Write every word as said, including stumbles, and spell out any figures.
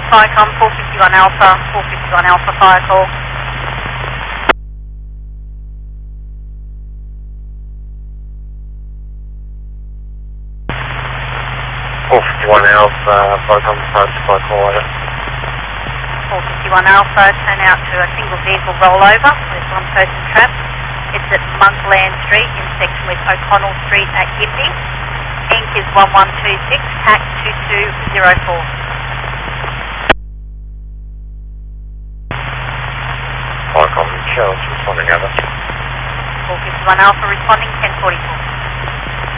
Vicom, four fifty-one Alpha, four fifty-one Alpha, fire call. four fifty-one Alpha, Vicom, approach, fire call over. four fifty-one Alpha, turn out to a single vehicle rollover with one person trapped. It's at Monkland Street, intersection with O'Connell Street at Gibney. Inc is one one two six, T A C two two zero four. Vicom, Shell's responding over. four fifty-one Alpha responding, ten forty-four.